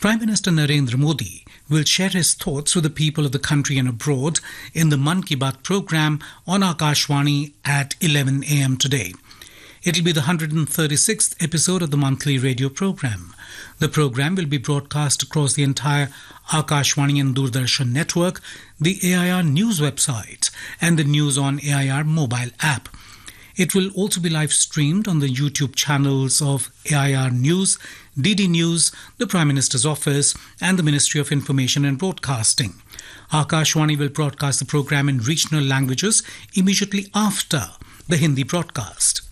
Prime Minister Narendra Modi will share his thoughts with the people of the country and abroad in the Mann Ki Baat program on Akashvani at 11 a.m. today. It will be the 136th episode of the monthly radio program. The program will be broadcast across the entire Akashvani and Doordarshan network, the AIR News website, and the News on AIR mobile app. It will also be live streamed on the YouTube channels of AIR News, DD News, the Prime Minister's Office, and the Ministry of Information and Broadcasting. Akashvani will broadcast the program in regional languages immediately after the Hindi broadcast.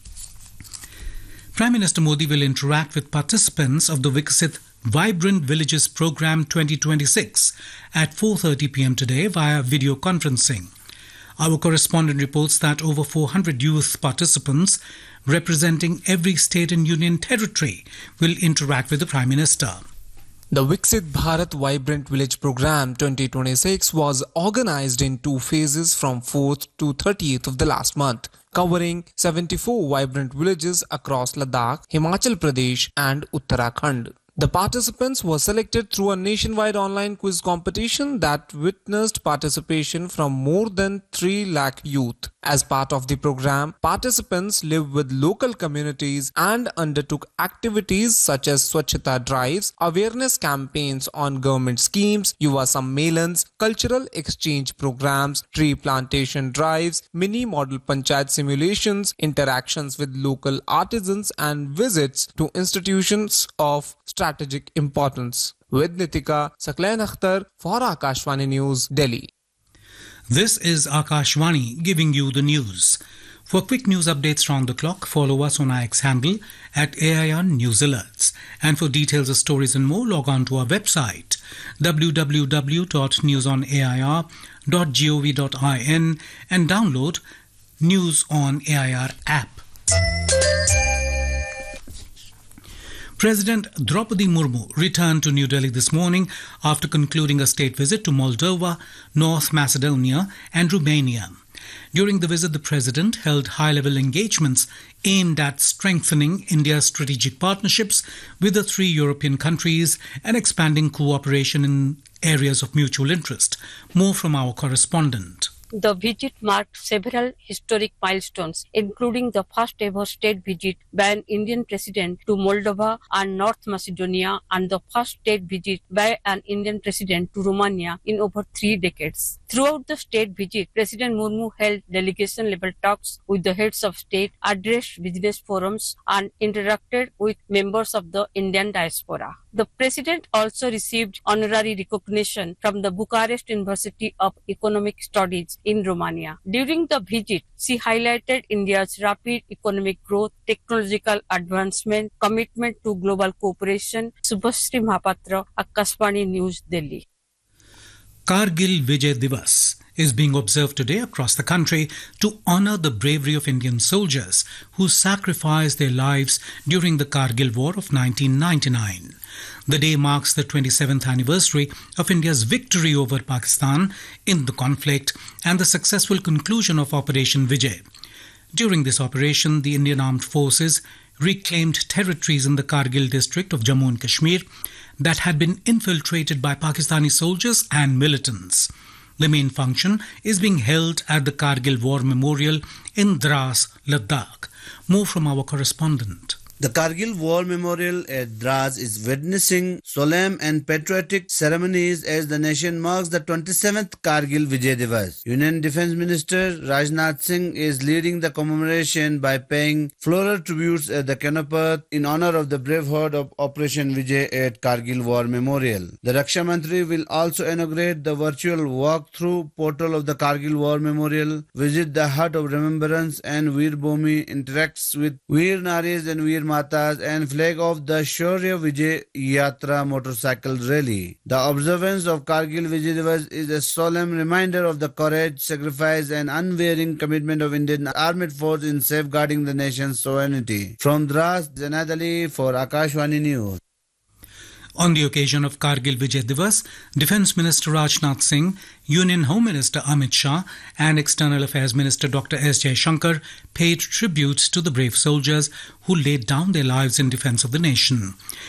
Prime Minister Modi will interact with participants of the Viksit Vibrant Villages Program 2026 at 4:30 p.m. today via video conferencing. Our correspondent reports that over 400 youth participants representing every state and union territory will interact with the Prime Minister. The Viksit Bharat Vibrant Village Program 2026 was organized in two phases from 4th to 30th of the last month, covering 74 vibrant villages across Ladakh, Himachal Pradesh and Uttarakhand. The participants were selected through a nationwide online quiz competition that witnessed participation from more than 3 lakh youth. As part of the program, participants lived with local communities and undertook activities such as Swachhata drives, awareness campaigns on government schemes, Yuva Sammelans, cultural exchange programs, tree plantation drives, mini model panchayat simulations, interactions with local artisans and visits to institutions of strategic importance. With Nitika Saklain Akhtar for Akashvani News, Delhi. This is Akashvani giving you the news. For quick news updates round the clock, follow us on our X handle at AIR News Alerts. And for details of stories and more, log on to our website www.newsonair.gov.in and download News on AIR app. President Draupadi Murmu returned to New Delhi this morning after concluding a state visit to Moldova, North Macedonia and Romania. During the visit, the President held high-level engagements aimed at strengthening India's strategic partnerships with the 3 European countries and expanding cooperation in areas of mutual interest. More from our correspondent. The visit marked several historic milestones, including the first ever state visit by an Indian president to Moldova and North Macedonia and the first state visit by an Indian president to Romania in over 3 decades. Throughout the state visit, President Murmu held delegation-level talks with the heads of state, addressed business forums and interacted with members of the Indian diaspora. The president also received honorary recognition from the Bucharest University of Economic Studies in Romania. During the visit, she highlighted India's rapid economic growth, technological advancement, commitment to global cooperation. Subhashree Mahapatra, Akashvani News, Delhi. Kargil Vijay Divas is being observed today across the country to honor the bravery of Indian soldiers who sacrificed their lives during the Kargil War of 1999. The day marks the 27th anniversary of India's victory over Pakistan in the conflict and the successful conclusion of Operation Vijay. During this operation, the Indian Armed Forces reclaimed territories in the Kargil district of Jammu and Kashmir that had been infiltrated by Pakistani soldiers and militants. The main function is being held at the Kargil War Memorial in Dras, Ladakh. More from our correspondent. The Kargil War Memorial at Dras is witnessing solemn and patriotic ceremonies as the nation marks the 27th Kargil Vijay Divas. Union Defence Minister Rajnath Singh is leading the commemoration by paying floral tributes at the Canopath in honour of the brave heart of Operation Vijay at Kargil War Memorial. The Raksha Mantri will also inaugurate the virtual walk-through portal of the Kargil War Memorial, visit the Hut of Remembrance and Veer Bhumi, interacts with Veer Naris and Veer Matas and flag off the Shaurya Vijay Yatra motorcycle rally. The observance of Kargil Vijay Divas is a solemn reminder of the courage, sacrifice and unwavering commitment of Indian Armed Force in safeguarding the nation's sovereignty. From Dras, Janad Ali for Akashvani News. On the occasion of Kargil Vijay Divas, Defence Minister Rajnath Singh, Union Home Minister Amit Shah and External Affairs Minister Dr. S. Jaishankar paid tribute to the brave soldiers who laid down their lives in defence of the nation.